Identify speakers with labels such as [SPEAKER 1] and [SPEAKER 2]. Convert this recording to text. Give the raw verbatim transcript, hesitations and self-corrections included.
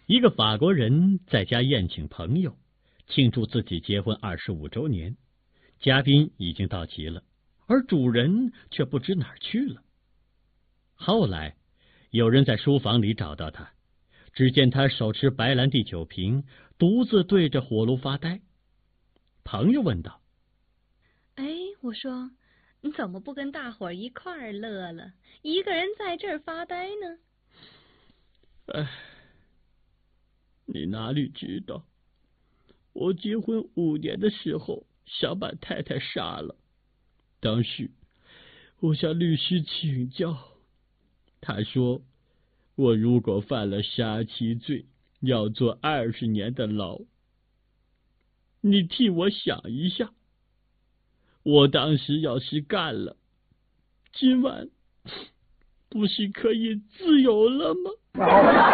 [SPEAKER 1] 一个法国人在家宴请朋友，庆祝自己结婚二十五周年。嘉宾已经到齐了，而主人却不知哪儿去了。后来，有人在书房里找到他，只见他手持白兰地酒瓶，独自对着火炉发呆。朋友问道：“
[SPEAKER 2] 哎，我说，你怎么不跟大伙儿一块儿乐了？一个人在这儿发呆呢？”
[SPEAKER 3] 哎，你哪里知道，我结婚五年的时候想把太太杀了。当时我向律师请教，他说我如果犯了杀妻罪，要坐二十年的牢。你替我想一下，我当时要是干了，今晚不是可以自由了吗？